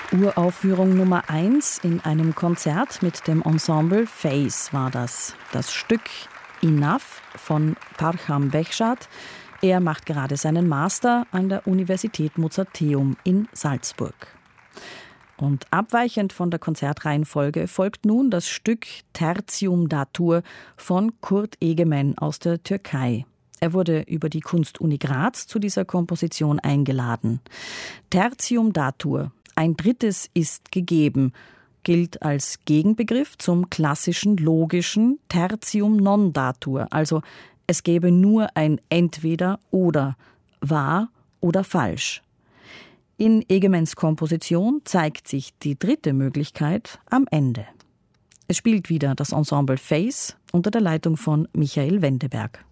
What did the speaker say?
Uraufführung Nummer 1 in einem Konzert mit dem Ensemble Face war das. Das Stück Enough von Parham Behzad. Er macht gerade seinen Master an der Universität Mozarteum in Salzburg. Und abweichend von der Konzertreihenfolge folgt nun das Stück Tertium Datur von Kurt Egemen aus der Türkei. Er wurde über die Kunstuni Graz zu dieser Komposition eingeladen. Tertium Datur, ein drittes ist gegeben, gilt als Gegenbegriff zum klassischen logischen Tertium non datur, also es gäbe nur ein Entweder oder, wahr oder falsch. In Egemens Komposition zeigt sich die dritte Möglichkeit am Ende. Es spielt wieder das Ensemble Face unter der Leitung von Michael Wendeberg.